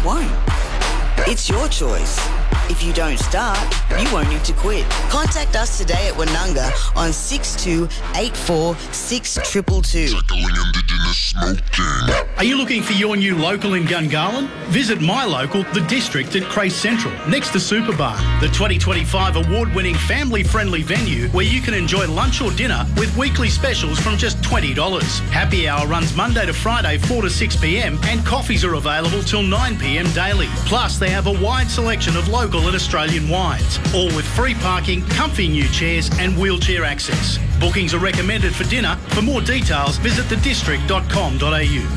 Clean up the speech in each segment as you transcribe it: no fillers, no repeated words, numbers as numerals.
won't. It's your choice. If you don't start, you won't need to quit. Contact us today at Wananga on 6284 6222. Are you looking for your new local in Gungahlin? Visit my local, The District at Crace Central, next to Superbar, the 2025 award-winning family-friendly venue where you can enjoy lunch or dinner with weekly specials from just $20. Happy hour runs Monday to Friday 4 to 6 p.m. and coffees are available till 9 p.m. daily. Plus, they have a wide selection of local and Australian wines, all with free parking, comfy new chairs and wheelchair access. Bookings are recommended for dinner. For more details, visit thedistrict.com.au.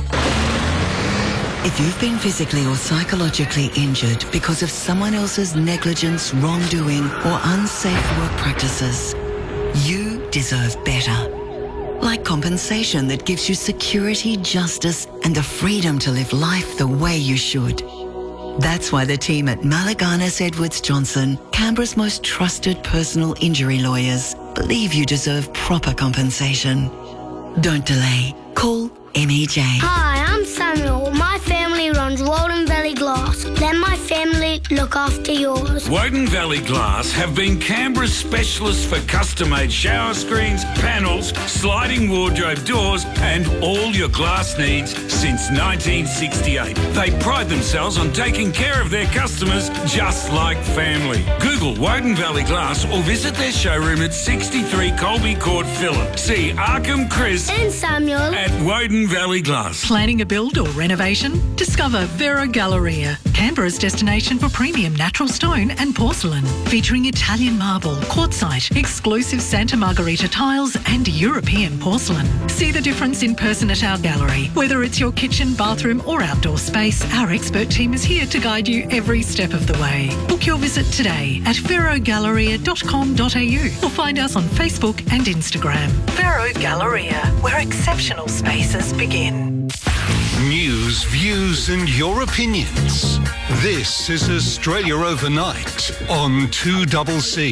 If you've been physically or psychologically injured because of someone else's negligence, wrongdoing, or unsafe work practices, you deserve better. Like compensation that gives you security, justice, and the freedom to live life the way you should. That's why the team at Malaganas Edwards Johnson, Canberra's most trusted personal injury lawyers, believe you deserve proper compensation. Don't delay. Call MEJ. Hi, I'm Samuel. My family runs Walden Valley Glass. Let my family look after yours. Woden Valley Glass have been Canberra's specialists for custom-made shower screens, panels, sliding wardrobe doors and all your glass needs since 1968. They pride themselves on taking care of their customers just like family. Google Woden Valley Glass or visit their showroom at 63 Colby Court, Phillip. See Arkham, Chris And Samuel at Woden Valley Glass. Planning a build or renovation? Discover Vero Galleria, Canberra's destination for premium natural stone and porcelain, featuring Italian marble, quartzite, exclusive Santa Margherita tiles and European porcelain. See the difference in person at our gallery. Whether it's your kitchen, bathroom or outdoor space, our expert team is here to guide you every step of the way. Book your visit today at verogalleria.com.au or find us on Facebook and Instagram. Vero Galleria, where exceptional spaces begin. News, views and your opinions. This is Australia Overnight on 2CC.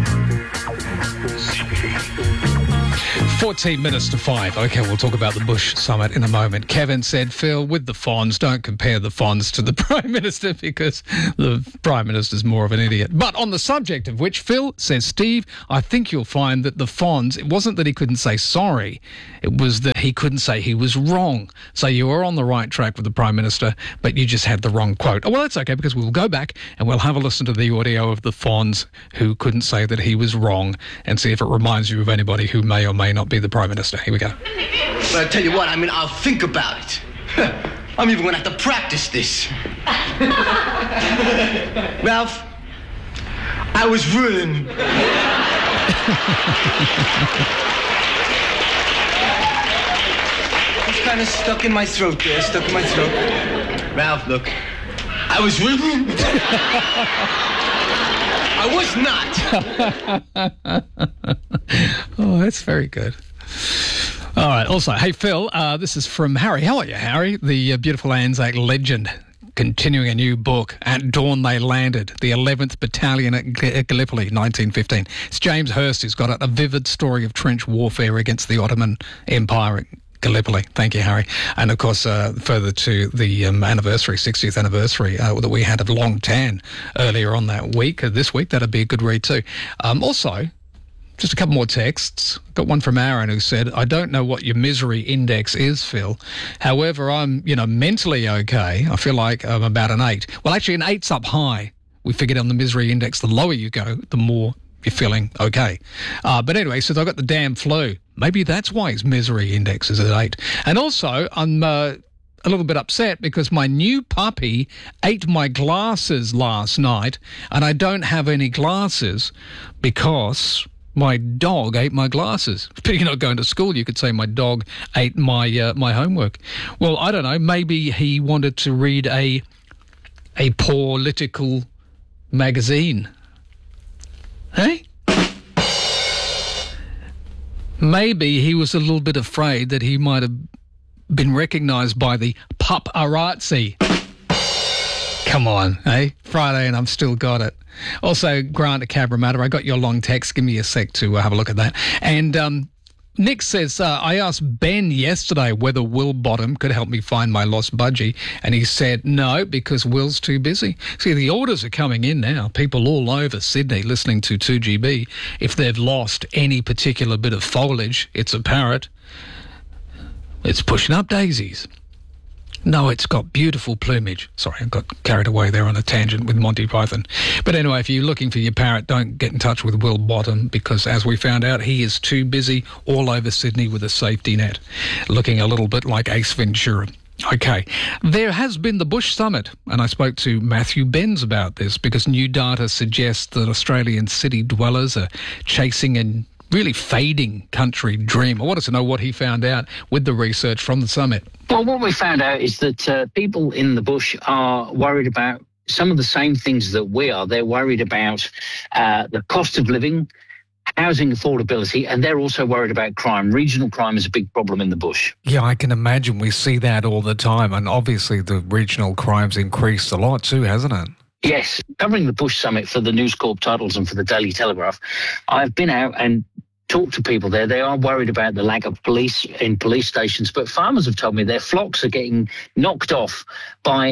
14 minutes to 5. OK, we'll talk about the Bush Summit in a moment. Kevin said, Phil, with the Fonz, don't compare the Fonz to the Prime Minister because the Prime Minister's more of an idiot. But on the subject of which, Phil says, Steve, I think you'll find that the Fonz, it wasn't that he couldn't say sorry, it was that he couldn't say he was wrong. So you were on the right track with the Prime Minister, but you just had the wrong quote. Oh, well, that's OK because we'll go back and we'll have a listen to the audio of the Fonz who couldn't say that he was wrong and see if it reminds you of anybody who may or may not be the Prime Minister. Here we go. But I tell you what, I'll think about it. I'm even going to have to practice this. Ralph, I was ruined. It's kind of stuck in my throat there, Ralph, look, I was ruined. I was not. Oh, that's very good. All right. Also, hey, Phil, this is from Harry. How are you, Harry? The beautiful Anzac legend, continuing a new book, At Dawn They Landed, the 11th Battalion at Gallipoli, 1915. It's James Hurst who's got it, a vivid story of trench warfare against the Ottoman Empire at Gallipoli. Thank you, Harry. And, of course, further to the anniversary, 60th anniversary that we had of Long Tan earlier on that week, this week. That'd be a good read too. Also, just a couple more texts. Got one from Aaron who said, I don't know what your misery index is, Phil. However, I'm, mentally okay. I feel like I'm about an 8. Well, actually, an 8's up high. We figured on the misery index, the lower you go, the more you're feeling okay. But anyway, he says, I got the damn flu. Maybe that's why his misery index is at 8. And also, I'm a little bit upset because my new puppy ate my glasses last night and I don't have any glasses because my dog ate my glasses. But you're not going to school. You could say my dog ate my my homework. Well, I don't know. Maybe he wanted to read a political magazine. Hey? Maybe he was a little bit afraid that he might have been recognised by the paparazzi. Come on, eh? Friday and I've still got it. Also, Grant at Cabramatta, I got your long text. Give me a sec to have a look at that. And Nick says, I asked Ben yesterday whether Will Bottom could help me find my lost budgie, and he said no, because Will's too busy. See, the orders are coming in now. People all over Sydney listening to 2GB, if they've lost any particular bit of foliage, it's a parrot, it's pushing up daisies. No, it's got beautiful plumage. Sorry, I got carried away there on a tangent with Monty Python. But anyway, if you're looking for your parrot, don't get in touch with Will Bottom, because as we found out, he is too busy all over Sydney with a safety net, looking a little bit like Ace Ventura. Okay, there has been the Bush Summit, and I spoke to Matthew Benz about this, because new data suggests that Australian city dwellers are chasing a really fading country dream. I wanted to know what he found out with the research from the summit. Well, what we found out is that people in the bush are worried about some of the same things that we are. They're worried about the cost of living, housing affordability, and they're also worried about crime. Regional crime is a big problem in the bush. Yeah, I can imagine. We see that all the time, and obviously the regional crime's increased a lot too, hasn't it? Yes. Covering the Bush Summit for the News Corp titles and for the Daily Telegraph, I've been out and talked to people there. They are worried about the lack of police in police stations, but farmers have told me their flocks are getting knocked off by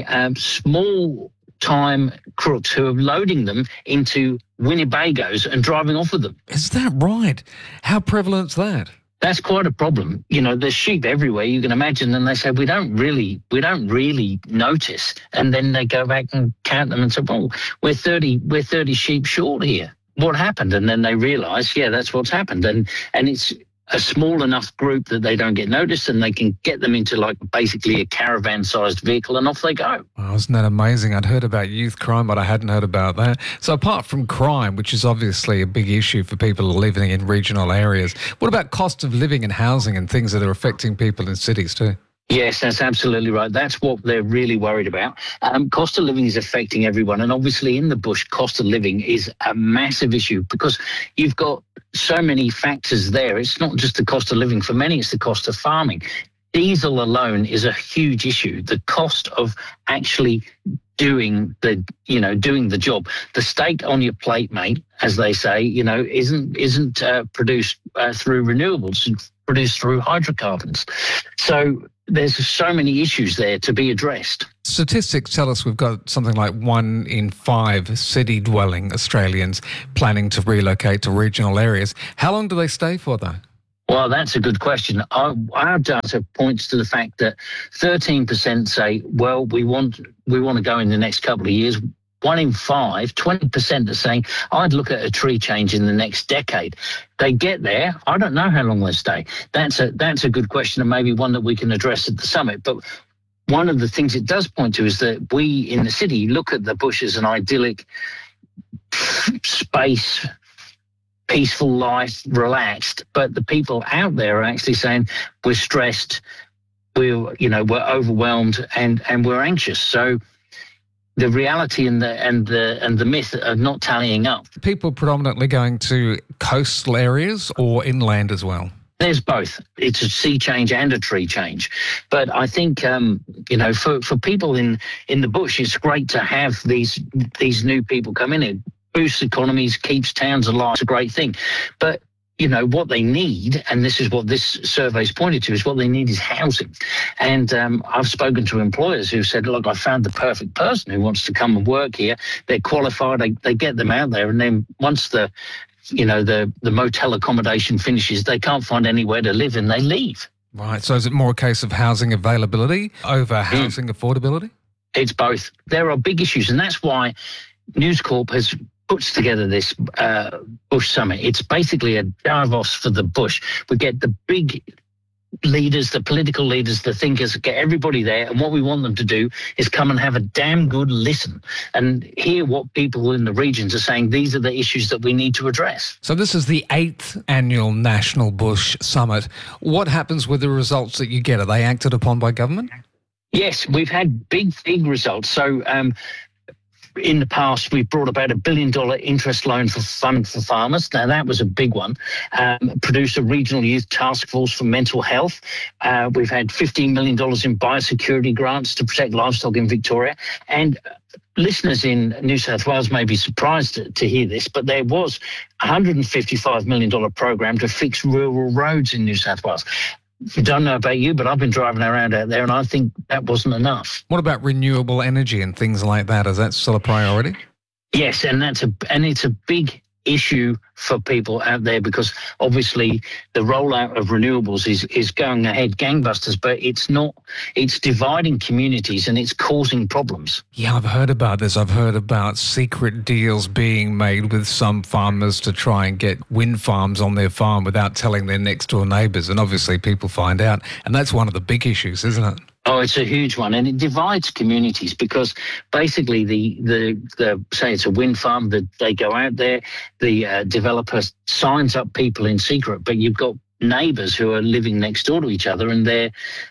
small-time crooks who are loading them into Winnebagos and driving off with them. Is that right? How prevalent is that? That's quite a problem. You know, there's sheep everywhere, you can imagine, and they say, we don't really notice. And then they go back and count them and say, well, we're 30 sheep short here. What happened? And then they realise, yeah, that's what's happened. And it's a small enough group that they don't get noticed, and they can get them into like basically a caravan-sized vehicle, and off they go. Wow, isn't that amazing? I'd heard about youth crime, but I hadn't heard about that. So apart from crime, which is obviously a big issue for people living in regional areas, what about cost of living and housing and things that are affecting people in cities too? Yes, that's absolutely right. That's what they're really worried about. Cost of living is affecting everyone. And obviously in the bush, cost of living is a massive issue because you've got so many factors there. It's not just the cost of living. For many, it's the cost of farming. Diesel alone is a huge issue. The cost of actually doing the job. The steak on your plate, mate, as they say, isn't produced through renewables. It's produced through hydrocarbons. So there's so many issues there to be addressed. Statistics tell us we've got something like 1 in 5 city-dwelling Australians planning to relocate to regional areas. How long do they stay for, though? Well, that's a good question. Our data points to the fact that 13% say, well, we want to go in the next couple of years. 1 in 5, 20% are saying, I'd look at a tree change in the next decade. They get there. I don't know how long they stay. That's a good question, and maybe one that we can address at the summit. But one of the things it does point to is that we in the city look at the bush as an idyllic space, peaceful life, relaxed. But the people out there are actually saying, we're stressed, we're overwhelmed, and we're anxious. So the reality and the myth are not tallying up. People predominantly going to coastal areas or inland as well? There's both. It's a sea change and a tree change. But I think, for people in the bush, it's great to have these new people come in. It boosts economies, keeps towns alive. It's a great thing. But what they need, and this is what this survey's pointed to, is what they need is housing. And I've spoken to employers who said, look, I found the perfect person who wants to come and work here. They're qualified, they get them out there, and then once the motel accommodation finishes, they can't find anywhere to live and they leave. Right, so is it more a case of housing availability over housing affordability? It's both. There are big issues, and that's why News Corp puts together this Bush Summit. It's basically a Davos for the bush. We get the big leaders, the political leaders, the thinkers, get everybody there, and what we want them to do is come and have a damn good listen and hear what people in the regions are saying. These are the issues that we need to address. So this is the 8th annual National Bush Summit. What happens with the results that you get? Are they acted upon by government? Yes, we've had big results. So in the past, we've brought about $1 billion interest loan fund for farmers. Now, that was a big one. Produced a regional youth task force for mental health. We've had $15 million in biosecurity grants to protect livestock in Victoria. And listeners in New South Wales may be surprised to hear this, but there was a $155 million program to fix rural roads in New South Wales. I don't know about you, but I've been driving around out there and I think that wasn't enough. What about renewable energy and things like that? Is that still a priority? Yes, and it's a big issue for people out there because obviously the rollout of renewables is going ahead gangbusters, but it's dividing communities and it's causing problems. Yeah, I've heard about this. I've heard about secret deals being made with some farmers to try and get wind farms on their farm without telling their next door neighbours, and obviously people find out, and that's one of the big issues, isn't it? Oh, it's a huge one, and it divides communities because basically the say it's a wind farm, that they go out there, the developer signs up people in secret, but you've got neighbours who are living next door to each other, and they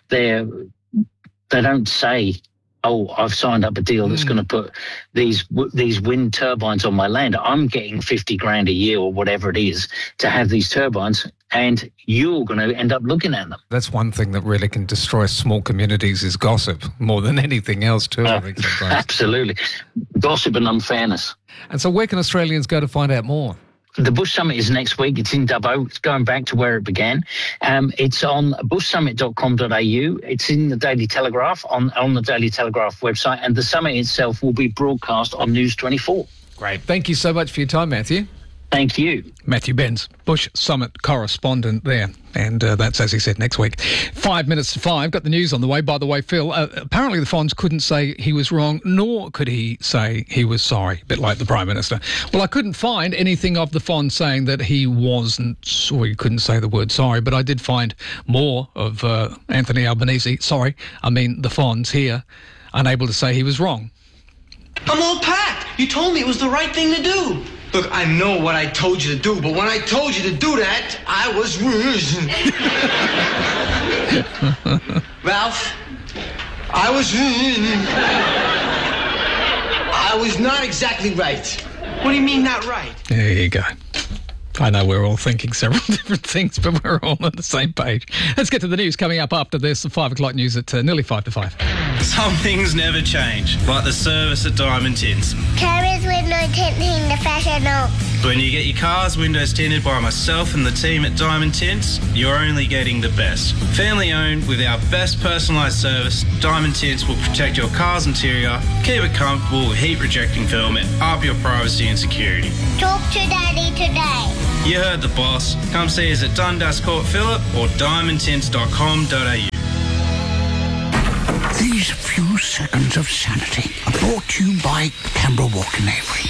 don't say, "Oh, I've signed up a deal that's going to put these wind turbines on my land. I'm getting $50,000 a year or whatever it is to have these turbines, and you're going to end up looking at them." That's one thing that really can destroy small communities is gossip more than anything else too, I think sometimes. Absolutely. Gossip and unfairness. And so where can Australians go to find out more? The Bush Summit is next week. It's in Dubbo. It's going back to where it began. It's on bushsummit.com.au. It's in the Daily Telegraph, on the Daily Telegraph website, and the summit itself will be broadcast on News 24. Great. Thank you so much for your time, Matthew. Thank you. Matthew Benz, Bush Summit correspondent there. And that's, as he said, next week. 5 minutes to 5. Got the news on the way. By the way, Phil, apparently the Fonz couldn't say he was wrong, nor could he say he was sorry, a bit like the Prime Minister. Well, I couldn't find anything of the Fonz saying that he wasn't, or he couldn't say the word sorry, but I did find more of Anthony Albanese, the Fonz here, unable to say he was wrong. I'm all packed. You told me it was the right thing to do. Look, I know what I told you to do, but when I told you to do that, I was Ralph, I was not exactly right. What do you mean not right? There you go. I know we're all thinking several different things, but we're all on the same page. Let's get to the news coming up after this. The 5 o'clock news at nearly 5 to 5. Some things never change, like the service at Diamond Tints. Carers window tinting the professional. When you get your car's windows tinted by myself and the team at Diamond Tints, you're only getting the best. Family owned with our best personalised service, Diamond Tints will protect your car's interior, keep it comfortable with heat rejecting film and up your privacy and security. Talk to Daddy today. You heard the boss. Come see us at Dundas Court Phillip or diamondtints.com.au. These few seconds of sanity are brought to you by Canberra Walk in Avery.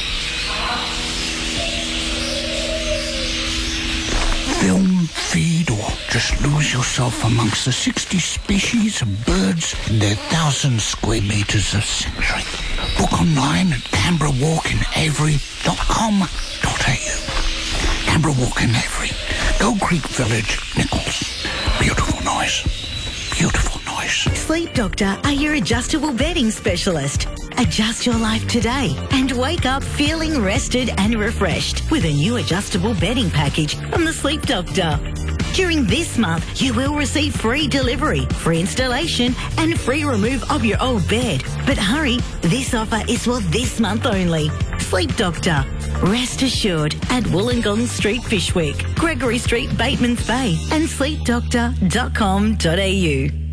Film, feed, or just lose yourself amongst the 60 species of birds in their 1,000 square metres of sanctuary. Book online at canberrawalkinavery.com.au. Canberra Walk in Avery, Gold Creek Village, Nichols. Beautiful noise. Beautiful noise. Sleep Doctor are your adjustable bedding specialist. Adjust your life today and wake up feeling rested and refreshed with a new adjustable bedding package from the Sleep Doctor. During this month, you will receive free delivery, free installation and free remove of your old bed. But hurry, this offer is for this month only. Sleep Doctor. Rest assured at Wollongong Street, Fishwick, Gregory Street, Batemans Bay and sleepdoctor.com.au.